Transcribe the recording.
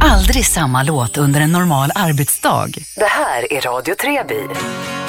Aldrig samma låt under en normal arbetsdag. Det här är Radio Treby.